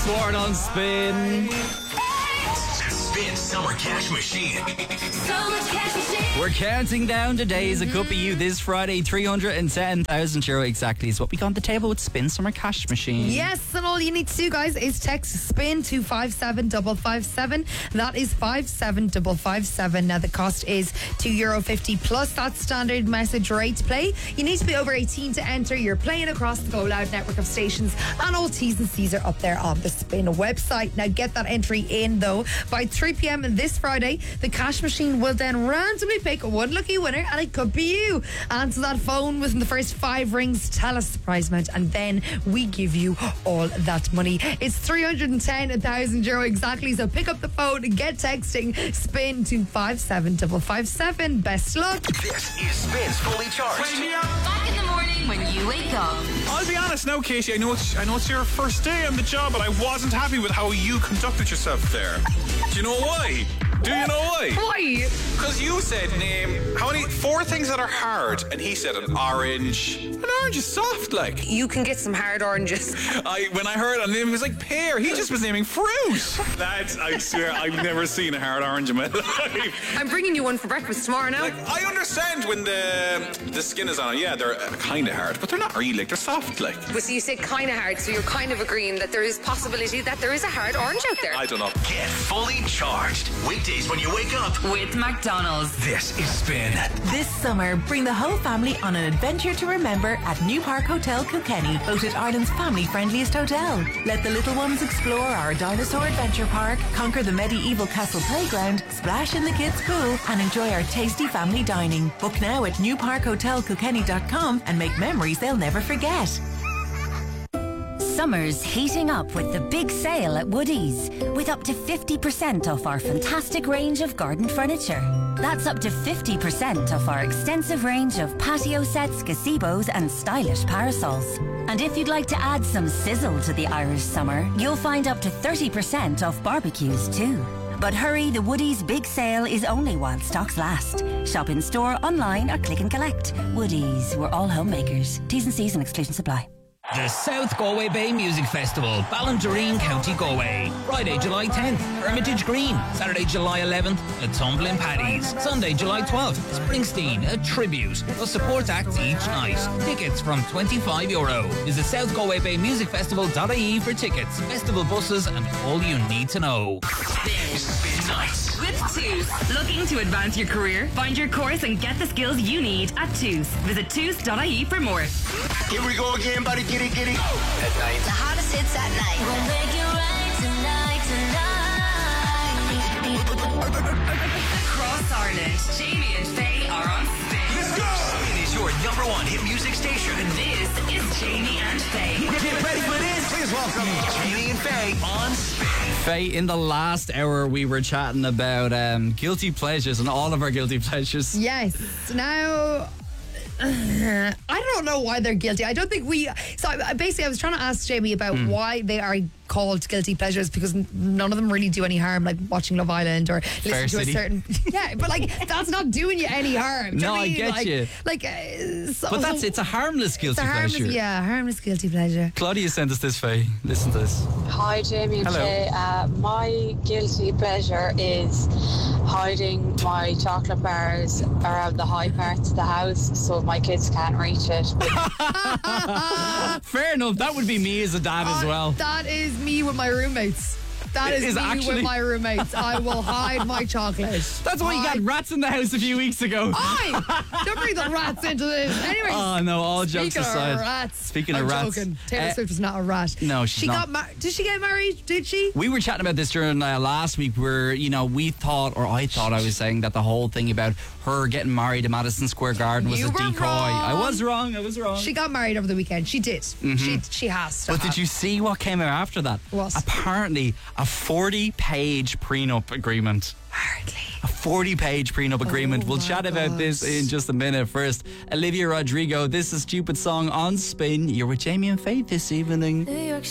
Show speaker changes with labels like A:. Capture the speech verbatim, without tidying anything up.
A: This one on Spin.
B: Spin Summer Cash Machine.
C: Summer Cash Machine.
A: We're counting down the days. It could be you this Friday. three hundred ten thousand euro exactly is what we got on the table with Spin Summer Cash Machine.
D: Yes, and all you need to do, guys, is text SPIN to five seven five five seven. That is five seven five five seven. Now, the cost is two euro fifty plus that standard message rate to play. You need to be over eighteen to enter. You're playing across the Go Loud network of stations, and all T's and C's are up there on the Spin website. Now, get that entry in, though, by three p.m. this Friday. The cash machine will then randomly pick one lucky winner, and it could be you. Answer that phone within the first five rings, tell us the prize amount, and then we give you all that money. It's three hundred ten thousand euro exactly, so pick up the phone and get texting SPIN to five seven five five seven. Best luck.
B: This is Spin's Fully Charged.
C: Back in the morning when you wake up.
E: I'll be honest now, Katie, I know it's I know it's your first day on the job, but I wasn't happy with how you conducted yourself there. Do you know why? Do you know why?
D: Why?
E: Because you said name how many four things that are hard, and he said an orange. An orange is soft, like.
F: You can get some hard oranges.
E: I when I heard it, it was like pear. He just was naming fruit. That's I swear I've never seen a hard orange in my life.
F: I'm bringing you one for breakfast tomorrow now.
E: Like, I understand when the the skin is on it. Yeah, they're uh, kind of hard, but they're not really. Like, they're soft, like.
F: But so you say kind of hard, so you're kind of agreeing that there is possibility that there is a hard orange out there.
E: I don't know.
B: Get fully charged. Weekdays when you wake up.
C: With McDonald's.
B: This is Spin.
G: This summer, bring the whole family on an adventure to remember at New Park Hotel Kilkenny, voted Ireland's family-friendliest hotel. Let the little ones explore our dinosaur adventure park, conquer the medieval castle playground, splash in the kids' pool, and enjoy our tasty family dining. Book now at new park hotel kilkenny dot com and make memories they'll never forget.
H: Summer's heating up with the big sale at Woodies, with up to fifty percent off our fantastic range of garden furniture. That's up to fifty percent off our extensive range of patio sets, gazebos and stylish parasols. And if you'd like to add some sizzle to the Irish summer, you'll find up to thirty percent off barbecues too. But hurry, the Woodies big sale is only while stocks last. Shop in store, online or click and collect. Woodies, we're all homemakers. T's and C's and exclusions apply.
A: The South Galway Bay Music Festival, Ballintareen, County Galway. Friday, July tenth, Hermitage Green. Saturday, July eleventh, a Tumbling Paddies. Sunday, July twelfth, Springsteen, a tribute. Plus support acts each night. Tickets from twenty-five euro. Visit south galway bay music festival dot I E for tickets, festival buses, and all you need to know.
B: Spin, Spin Nights.
C: With Toos. Looking to advance your career? Find your course and get the skills you need at Toos. Visit toos dot I E for more.
B: Here we go again, buddy. Get it, get it. At night.
C: The hottest hits at night. We'll make it right tonight, tonight. Across Ireland, Jamie and Faye are on Spin.
B: Let's go. Spin is your number one hit music station.
C: And this is Jamie and Faye.
B: Get ready for this. Please welcome Jamie and Faye on Spin.
A: Faye, in the last hour we were chatting about um, guilty pleasures and all of our guilty pleasures.
D: Yes. Now, uh, I don't know why they're guilty. I don't think we. So I, basically, I was trying to ask Jamie about
A: Mm.
D: why they are called guilty pleasures, because n- none of them really do any harm, like watching Love Island or listening to
A: City.
D: a certain. Yeah, but like that's not doing you any harm. Do you
A: No,
D: know what
A: I
D: mean?
A: get
D: like,
A: you.
D: Like, uh, so,
A: But that's
D: so
A: it's a harmless guilty
D: it's a harmless,
A: pleasure.
D: yeah, harmless guilty pleasure.
A: Claudia sent us this, Faye. Listen to this.
I: Hi, Jamie and
A: Hello.
I: Faye. Uh, my guilty pleasure is hiding my chocolate bars around the high parts of the house so my kids can't reach it.
A: Fair enough. That would be me as a dad as
D: Uh,
A: well.
D: That is me with my roommates. That
A: It
D: is,
A: is
D: me
A: actually-
D: with my roommates. I will hide my chocolate.
A: That's why you got
D: Hide-
A: rats in the house a few weeks ago.
D: Aye! Don't bring the rats into this. Anyways.
A: Oh no! All jokes
D: Speaking
A: aside.
D: of rats.
A: Speaking
D: I'm
A: of rats,
D: joking. Taylor
A: uh,
D: Swift was not a rat.
A: no, she's
D: she
A: not.
D: got married. Did she get married? Did she?
A: We were chatting about this during uh, last week, where you know we thought, or I thought, I was saying that the whole thing about her getting married in Madison Square Garden was
D: You
A: a
D: were
A: decoy.
D: wrong.
A: I was wrong. I was wrong.
D: She got married over the weekend. She did. She she has. To
A: But
D: have.
A: did you see what came out after that?
D: What?
A: Apparently, a forty-page prenup agreement.
D: Apparently.
A: A forty-page prenup agreement.
D: Oh
A: We'll
D: my
A: chat about
D: God.
A: this in just a minute. First, Olivia Rodrigo. This is Stupid Song on Spin. You're with Jamie and Faith this evening.
C: New York